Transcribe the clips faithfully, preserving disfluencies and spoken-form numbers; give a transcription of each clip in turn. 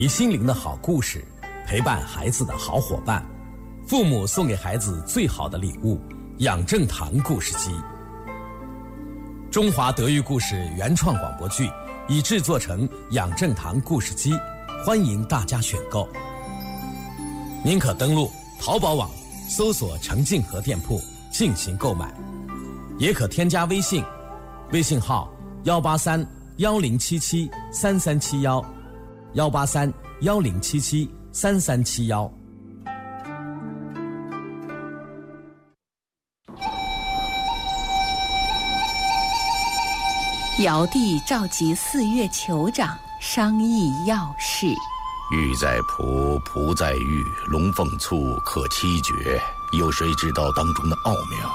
以心灵的好故事陪伴孩子的好伙伴，父母送给孩子最好的礼物——养正堂故事机。中华德育故事原创广播剧已制作成养正堂故事机，欢迎大家选购。您可登录淘宝网搜索程静和店铺进行购买，也可添加微信，微信号幺八三幺零七七三三七幺，幺八三幺零七七三三七幺。 尧帝召集四岳酋长商议要事。 玉在仆，仆在玉，龙凤簇，可七绝，有谁知道当中的奥妙？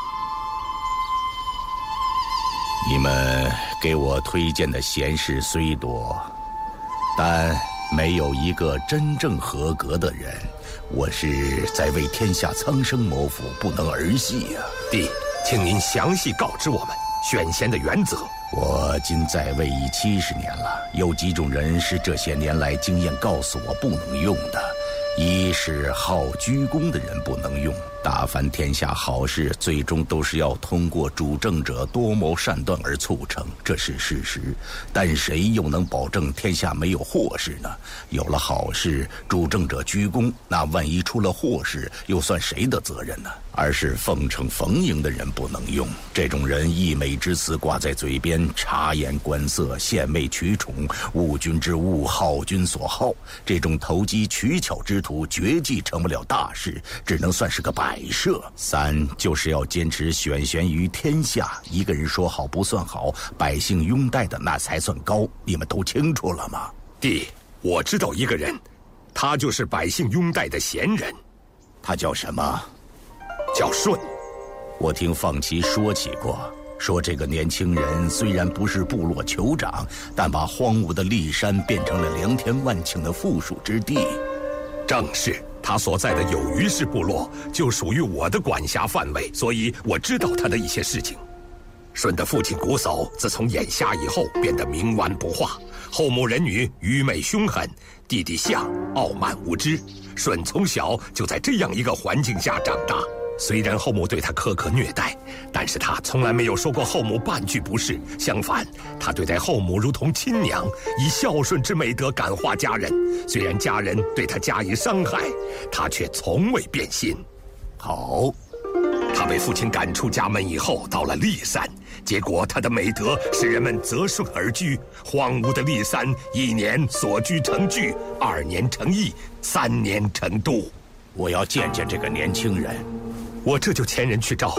你们给我推荐的贤士虽多，但没有一个真正合格的人。我是在为天下苍生谋福，不能儿戏呀、啊。 弟，请您详细告知我们选贤的原则。 我今在位已七十年了，有几种人是这些年来经验告诉我不能用的。一是好居功的人不能用，大凡天下好事，最终都是要通过主政者多谋善断而促成，这是事实。但谁又能保证天下没有祸事呢？有了好事，主政者居功，那万一出了祸事，又算谁的责任呢？而是奉承逢迎的人不能用，这种人溢美之词挂在嘴边，察言观色，献媚取宠，误君之误，好君所好。这种投机取巧之徒，绝技成不了大事，只能算是个摆设。三就是要坚持选贤于天下，一个人说好不算好，百姓拥戴的那才算高。你们都清楚了吗？ 弟，我知道一个人，他就是百姓拥戴的贤人。 他叫什么？ 叫舜。 我听放旗说起过，说这个年轻人虽然不是部落酋长，但把荒芜的骊山变成了良田万顷的富庶之地。 正是，他所在的有余氏部落就属于我的管辖范围，所以我知道他的一些事情。舜的父亲瞽叟自从眼瞎以后变得冥顽不化，后母人女愚昧凶狠，弟弟象傲慢无知。舜从小就在这样一个环境下长大，虽然后母对他苛刻虐待，但是他从来没有说过后母半句不是，相反，他对待后母如同亲娘，以孝顺之美德感化家人。虽然家人对他加以伤害，他却从未变心。 好， 他被父亲赶出家门以后，到了骊山，结果他的美德使人们择顺而居。荒芜的骊山，一年所居成聚，二年成邑，三年成都。 我要见见这个年轻人。 我这就遣人去召。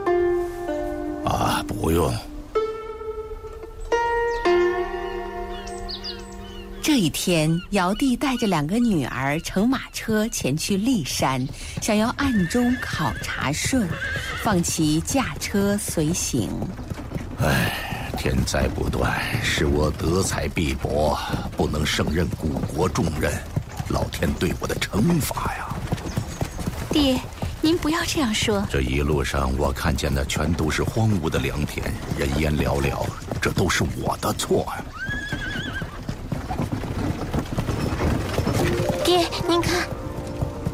啊，不用。 这一天，尧帝带着两个女儿乘马车前去骊山，想要暗中考察舜，放其驾车随行。 唉，天灾不断，使我德才必薄，不能胜任古国重任，老天对我的惩罚呀！ 爹，您不要这样说。 这一路上我看见的全都是荒芜的良田，人烟寥寥，这都是我的错呀。